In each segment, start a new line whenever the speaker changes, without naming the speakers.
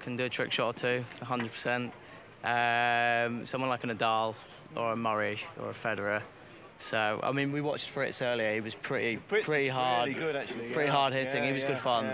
can do a trick shot or two, 100%. Someone like a Nadal or a Murray or a Federer. So, I mean, we watched Fritz earlier. He was pretty hard.
Really good, actually.
Pretty hard hitting. He was good fun.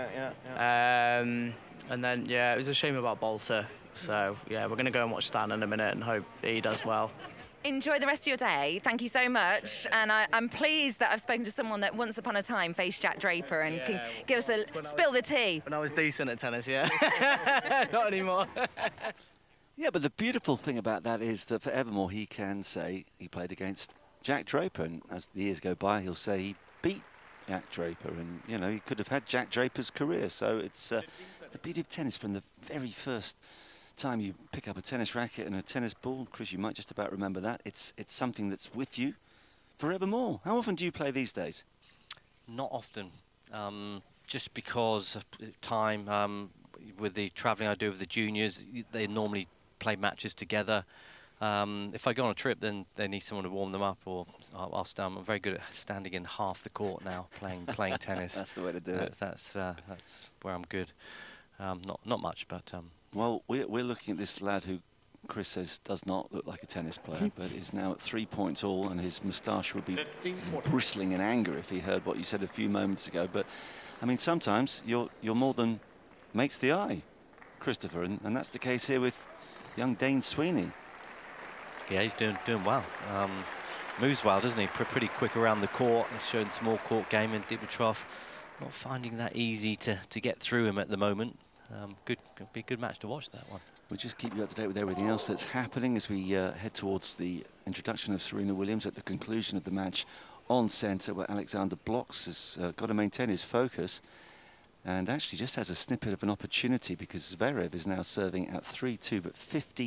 And then, yeah, it was a shame about Bolter. So, yeah, we're going to go and watch Stan in a minute and hope he does well.
Enjoy the rest of your day. Thank you so much. And I'm pleased that I've spoken to someone that once upon a time faced Jack Draper and can give us a spill the tea.
When I was decent at tennis, yeah. Not anymore.
Yeah, but the beautiful thing about that is that for Evermore, he can say he played against Jack Draper, and as the years go by, he'll say he beat Jack Draper, and, you know, he could have had Jack Draper's career. So it's the beauty of tennis from the very first time you pick up a tennis racket and a tennis ball. Chris, you might just about remember that. It's something that's with you forevermore. How often do you play these days?
Not often, just because of time. With the travelling I do with the juniors, they normally play matches together. If I go on a trip, then they need someone to warm them up, or I'll stand. I'm very good at standing in half the court now, playing tennis.
That's the way to do it.
That's where I'm good. Not much, but.
Well, we're looking at this lad who Chris says does not look like a tennis player, but is now at 3 points all, and his moustache would be bristling in anger if he heard what you said a few moments ago. But I mean, sometimes you're more than meets the eye, Christopher, and that's the case here with young Dane Sweeney.
Yeah, he's doing well. Moves well, doesn't he? Pretty quick around the court. He's showing some more court game, and Dimitrov not finding that easy to get through him at the moment. Could be a good match to watch, that one.
We'll just keep you up to date with everything else that's happening as we head towards the introduction of Serena Williams at the conclusion of the match on centre, where Alexander Blocks has got to maintain his focus and actually just has a snippet of an opportunity, because Zverev is now serving at 3-2 but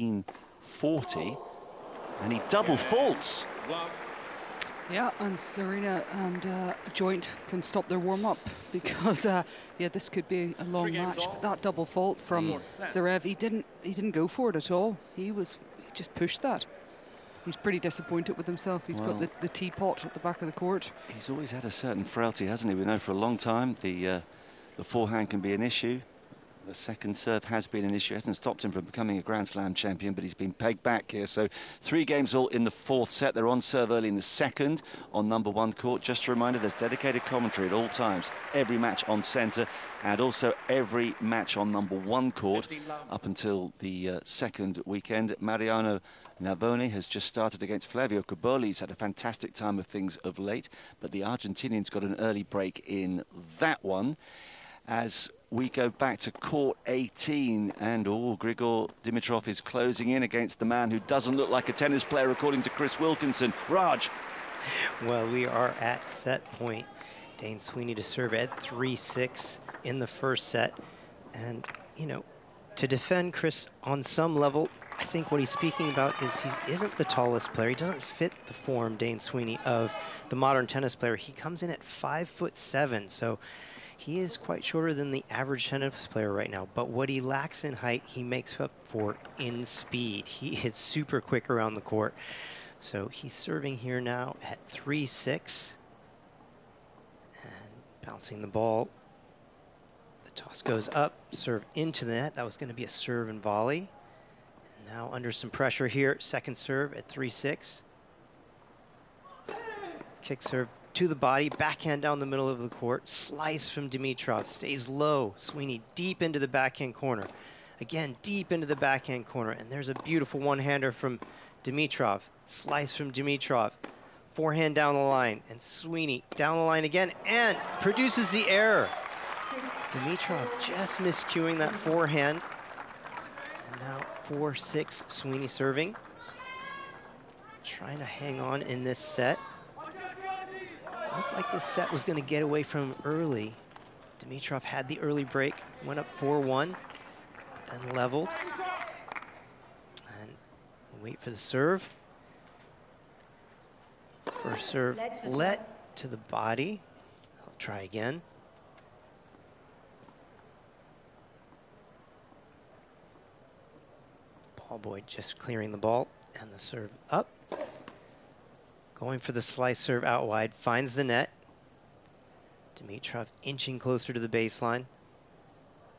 15-40, and he double faults.
Yeah, and Serena and Joint can stop their warm-up, because yeah, this could be a long match. But that double fault from Zverev, he didn't go for it at all. He just pushed that. He's pretty disappointed with himself. He's got the teapot at the back of the court.
He's always had a certain frailty, hasn't he? We know for a long time the forehand can be an issue. The second serve has been an issue. It hasn't stopped him from becoming a Grand Slam champion, but he's been pegged back here. So 3 games all in the 4th set. They're on serve early in the 2nd on number 1 court. Just a reminder, there's dedicated commentary at all times. Every match on centre, and also every match on number 1 court up until the 2nd weekend. Mariano Navoni has just started against Flavio Cobolli. He's had a fantastic time of things of late, but the Argentinian's got an early break in that one. As we go back to court 18, and Grigor Dimitrov is closing in against the man who doesn't look like a tennis player, according to Chris Wilkinson. Raj.
Well, we are at set point. Dane Sweeney to serve at 3-6 in the 1st set. And, you know, to defend Chris on some level, I think what he's speaking about is he isn't the tallest player. He doesn't fit the form, Dane Sweeney, of the modern tennis player. He comes in at 5'7", so he is quite shorter than the average tennis player right now, but what he lacks in height, he makes up for in speed. He is super quick around the court. So he's serving here now at 3-6. And bouncing the ball. The toss goes up, serve into the net. That was going to be a serve and volley. And now under some pressure here, second serve at 3-6. Kick serve to the body, backhand down the middle of the court, slice from Dimitrov, stays low. Sweeney deep into the backhand corner. Again, deep into the backhand corner, and there's a beautiful one-hander from Dimitrov. Slice from Dimitrov, forehand down the line, and Sweeney down the line again, and produces the error. Dimitrov just miscuing that forehand. And now 4-6, Sweeney serving. Trying to hang on in this set. Looked like this set was going to get away from him early. Dimitrov had the early break, went up 4-1, then leveled. And wait for the serve. First serve, let to the body. I'll try again. Ballboy just clearing the ball, and the serve up. Going for the slice serve out wide, finds the net. Dimitrov inching closer to the baseline.